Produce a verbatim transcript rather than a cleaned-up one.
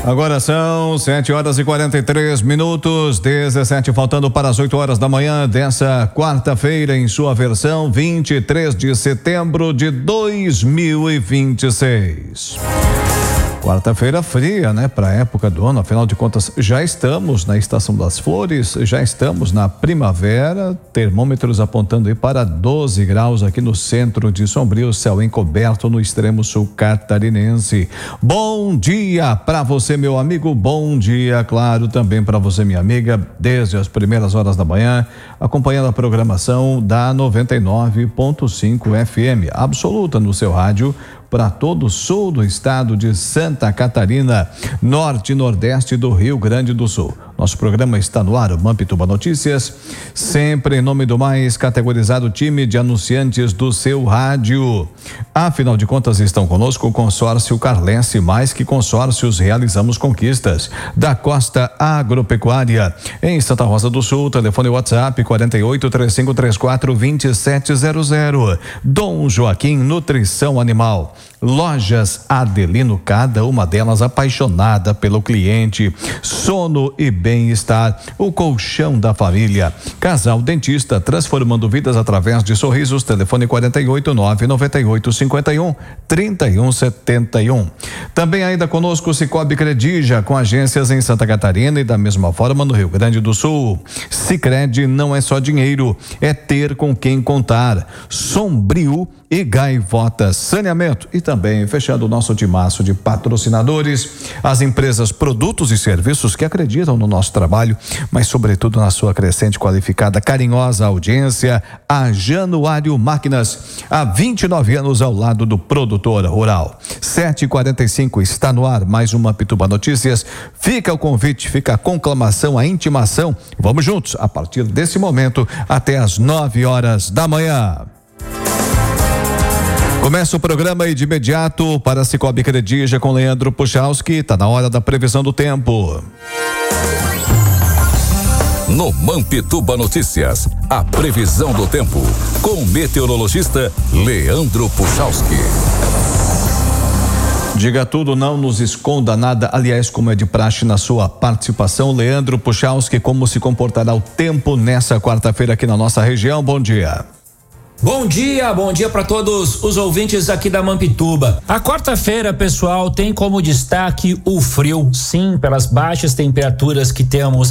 Agora são sete horas e quarenta e três minutos, dezessete faltando para as oito horas da manhã dessa quarta-feira, em sua versão vinte e três de setembro de dois mil e vinte e seis. Quarta-feira fria, né? Para a época do ano, afinal de contas, já estamos na estação das flores, já estamos na primavera, termômetros apontando aí para doze graus aqui no centro de Sombrio, céu encoberto no extremo sul catarinense. Bom dia para você, meu amigo, bom dia, claro, também para você, minha amiga, desde as primeiras horas da manhã, acompanhando a programação da noventa e nove ponto cinco F M, absoluta no seu rádio, para todo o sul do estado de Santa Catarina, norte e nordeste do Rio Grande do Sul. Nosso programa está no ar, o Mampituba Notícias, sempre em nome do mais categorizado time de anunciantes do seu rádio. Afinal de contas, estão conosco o consórcio Carlense, mais que consórcios, realizamos conquistas. Da Costa Agropecuária, em Santa Rosa do Sul, telefone WhatsApp quarenta e oito, três cinco três quatro, vinte e sete zero zero. Dom Joaquim Nutrição Animal. Lojas Adelino, cada uma delas apaixonada pelo cliente. Sono e bem-estar, o colchão da família. Casal Dentista, transformando vidas através de sorrisos. Telefone quarenta e oito, nove noventa e oito, cinquenta e um, trinta e um, setenta e um. Também ainda conosco o Cicobi Credija, com agências em Santa Catarina e da mesma forma no Rio Grande do Sul. Sicredi não é só dinheiro, é ter com quem contar. Sombrio e Gaivota Saneamento. E também, fechando o nosso timaço de patrocinadores, as empresas, produtos e serviços que acreditam no nosso trabalho, mas sobretudo na sua crescente, qualificada, carinhosa audiência, a Januário Máquinas, há vinte e nove anos ao lado do produtor rural. sete e quarenta e cinco, está no ar mais uma Pituba Notícias. Fica o convite, fica a conclamação, a intimação. Vamos juntos, a partir desse momento, até às nove horas da manhã. Começa o programa e de imediato para Cicobi Credija com Leandro Puchalski. Está na hora da previsão do tempo. No Mampituba Notícias, a previsão do tempo com o meteorologista Leandro Puchalski. Diga tudo, não nos esconda nada. Aliás, como é de praxe na sua participação, Leandro Puchalski, como se comportará o tempo nessa quarta-feira aqui na nossa região? Bom dia. Bom dia, bom dia para todos os ouvintes aqui da Mampituba. A quarta-feira, pessoal, tem como destaque o frio, sim, pelas baixas temperaturas que temos